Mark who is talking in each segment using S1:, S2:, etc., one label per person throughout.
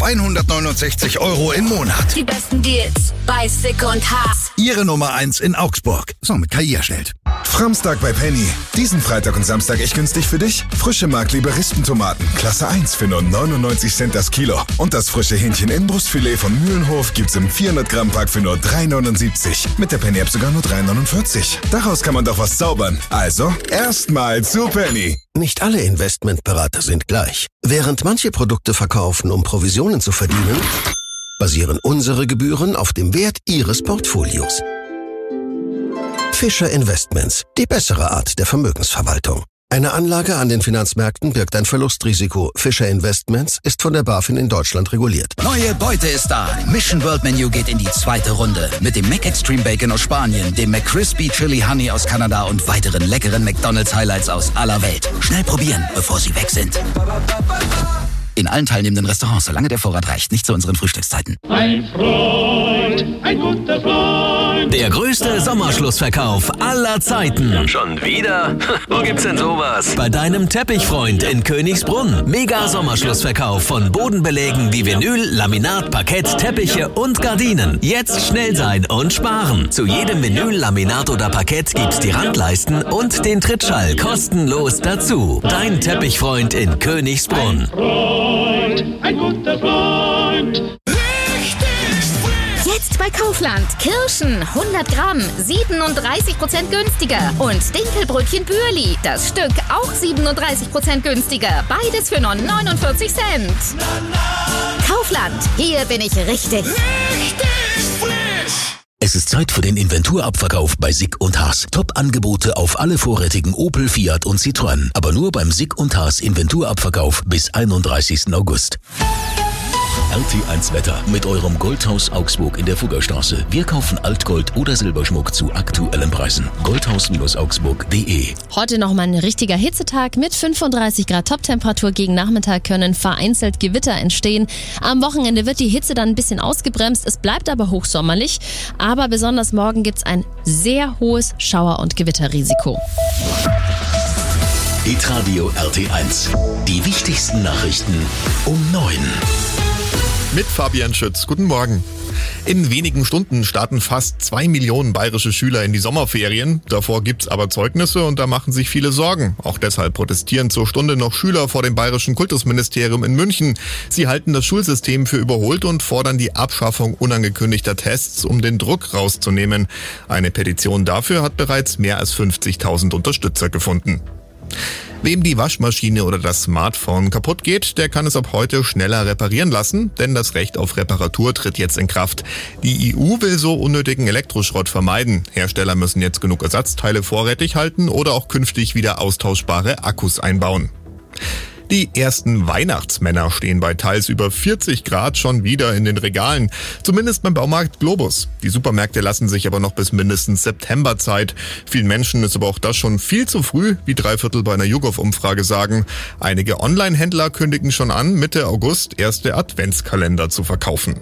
S1: 169 € im Monat.
S2: Die besten Deals bei Sick und Haas.
S1: Ihre Nummer 1 in Augsburg. So, mit KI erstellt.
S3: Framstag bei Penny. Diesen Freitag und Samstag echt günstig für dich? Frische Mark-Liberistentomaten, Klasse 1 für nur 99 Cent das Kilo. Und das frische Hähnchen-Innenbrustfilet von Mühlenhof gibt's im 400-Gramm-Pack für nur 3,79. Mit der Penny-App sogar nur 3,49. Daraus kann man doch was zaubern. Also, erstmal zu Penny.
S4: Nicht alle Investmentberater sind gleich. Während manche Produkte verkaufen, um Provisionen zu verdienen, basieren unsere Gebühren auf dem Wert Ihres Portfolios. Fischer Investments, die bessere Art der Vermögensverwaltung. Eine Anlage an den Finanzmärkten birgt ein Verlustrisiko. Fischer Investments ist von der BaFin in Deutschland reguliert.
S5: Neue Beute ist da. Mission World Menu geht in die 2. Runde. Mit dem McExtreme Bacon aus Spanien, dem McCrispy Chili Honey aus Kanada und weiteren leckeren McDonald's Highlights aus aller Welt. Schnell probieren, bevor sie weg sind. In allen teilnehmenden Restaurants, solange der Vorrat reicht. Nicht zu unseren Frühstückszeiten.
S6: Ein Freund, ein guter Freund.
S7: Der größte Sommerschlussverkauf aller Zeiten.
S8: Schon wieder? Wo gibt's denn sowas?
S7: Bei deinem Teppichfreund in Königsbrunn. Mega Sommerschlussverkauf von Bodenbelägen wie Vinyl, Laminat, Parkett, Teppiche und Gardinen. Jetzt schnell sein und sparen. Zu jedem Vinyl, Laminat oder Parkett gibt's die Randleisten und den Trittschall kostenlos dazu. Dein Teppichfreund in Königsbrunn.
S6: Ein guter Freund.
S9: Jetzt bei Kaufland. Kirschen 100 Gramm, 37% günstiger. Und Dinkelbrötchen Bürli, das Stück auch 37% günstiger. Beides für nur 49 Cent. Kaufland, hier bin ich richtig.
S10: Es ist Zeit für den Inventurabverkauf bei Sick und Haas. Top-Angebote auf alle vorrätigen Opel, Fiat und Citroën. Aber nur beim Sick und Haas Inventurabverkauf bis 31. August. RT1 Wetter mit eurem Goldhaus Augsburg in der Fuggerstraße. Wir kaufen Altgold oder Silberschmuck zu aktuellen Preisen. Goldhaus-augsburg.de.
S11: Heute nochmal ein richtiger Hitzetag mit 35 Grad Toptemperatur. Gegen Nachmittag können vereinzelt Gewitter entstehen. Am Wochenende wird die Hitze dann ein bisschen ausgebremst. Es bleibt aber hochsommerlich. Aber besonders morgen gibt's ein sehr hohes Schauer- und Gewitterrisiko.
S10: Hitradio RT1. Die wichtigsten Nachrichten um 9.
S12: Mit Fabian Schütz. Guten Morgen. In wenigen Stunden starten fast 2 Millionen bayerische Schüler in die Sommerferien. Davor gibt's aber Zeugnisse und da machen sich viele Sorgen. Auch deshalb protestieren zur Stunde noch Schüler vor dem Bayerischen Kultusministerium in München. Sie halten das Schulsystem für überholt und fordern die Abschaffung unangekündigter Tests, um den Druck rauszunehmen. Eine Petition dafür hat bereits mehr als 50.000 Unterstützer gefunden. Wem die Waschmaschine oder das Smartphone kaputt geht, der kann es ab heute schneller reparieren lassen, denn das Recht auf Reparatur tritt jetzt in Kraft. Die EU will so unnötigen Elektroschrott vermeiden. Hersteller müssen jetzt genug Ersatzteile vorrätig halten oder auch künftig wieder austauschbare Akkus einbauen. Die ersten Weihnachtsmänner stehen bei teils über 40 Grad schon wieder in den Regalen. Zumindest beim Baumarkt Globus. Die Supermärkte lassen sich aber noch bis mindestens September Zeit. Vielen Menschen ist aber auch das schon viel zu früh, wie 3/4 bei einer YouGov-Umfrage sagen. Einige Online-Händler kündigen schon an, Mitte August erste Adventskalender zu verkaufen.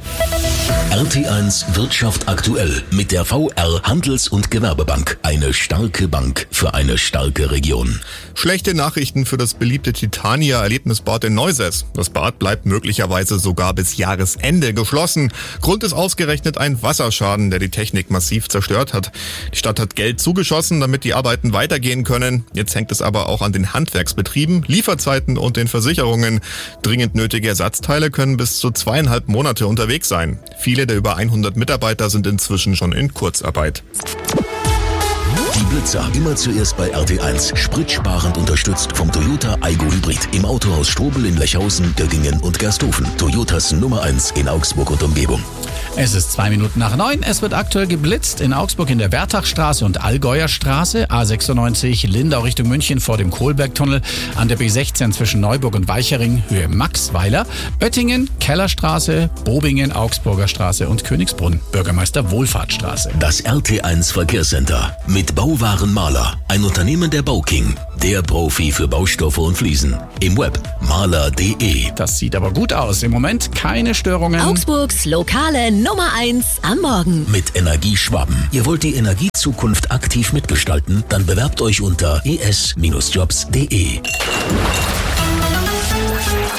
S10: RT1 Wirtschaft aktuell mit der VR Handels- und Gewerbebank. Eine starke Bank für eine starke Region.
S12: Schlechte Nachrichten für das beliebte Titania-Erlebnisbad in Neusäß. Das Bad bleibt möglicherweise sogar bis Jahresende geschlossen. Grund ist ausgerechnet ein Wasserschaden, der die Technik massiv zerstört hat. Die Stadt hat Geld zugeschossen, damit die Arbeiten weitergehen können. Jetzt hängt es aber auch an den Handwerksbetrieben, Lieferzeiten und den Versicherungen. Dringend nötige Ersatzteile können bis zu 2,5 Monate unterwegs sein. Viele der über 100 Mitarbeiter sind inzwischen schon in Kurzarbeit.
S10: Die Blitzer immer zuerst bei RT1. Spritsparend unterstützt vom Toyota Aygo Hybrid. Im Autohaus Strobel in Lechhausen, Göggingen und Gersthofen. Toyotas Nummer 1 in Augsburg und Umgebung.
S13: Es ist 2 Minuten nach 9. Es wird aktuell geblitzt in Augsburg in der Wertachstraße und Allgäuer Straße, A96 Lindau Richtung München vor dem Kohlbergtunnel, an der B16 zwischen Neuburg und Weichering Höhe Maxweiler, Oettingen, Kellerstraße, Bobingen, Augsburger Straße und Königsbrunn, Bürgermeister Wohlfahrtsstraße.
S10: Das RT1 Verkehrscenter mit Bauwaren Mahler, ein Unternehmen der Bauking, der Profi für Baustoffe und Fliesen. Im Web mahler.de.
S13: Das sieht aber gut aus. Im Moment keine Störungen.
S2: Augsburgs lokale Nummer 1 am Morgen.
S10: Mit Energieschwaben. Ihr wollt die Energiezukunft aktiv mitgestalten? Dann bewerbt euch unter es-jobs.de.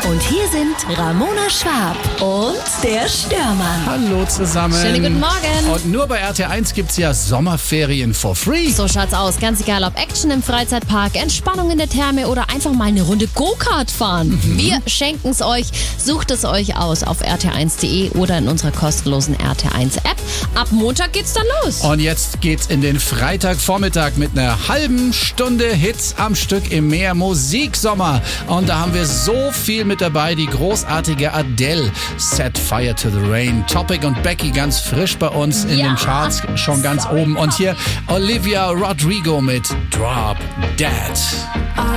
S2: Und hier sind Ramona Schwab und der Störmann.
S13: Hallo zusammen.
S11: Schönen guten Morgen.
S13: Und nur bei RT1 gibt's ja Sommerferien for free.
S11: So schaut's aus. Ganz egal, ob Action im Freizeitpark, Entspannung in der Therme oder einfach mal eine Runde Go-Kart fahren. Wir schenken's euch. Sucht es euch aus auf rt1.de oder in unserer kostenlosen RT1-App. Ab Montag geht's dann los.
S13: Und jetzt geht's in den Freitagvormittag mit einer halben Stunde Hits am Stück im Meer Musiksommer. Und da haben wir so viel mit dabei. Die großartige Adele, Set Fire to the Rain. Topic und Becky ganz frisch bei uns in den Charts, schon ganz oben. Und hier Olivia Rodrigo mit Drop Dead.